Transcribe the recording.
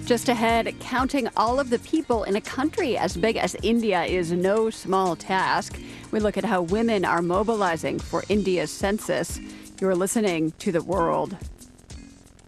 Just ahead, counting all of the people in a country as big as India is no small task. We look at how women are mobilizing for India's census. You're listening to The World.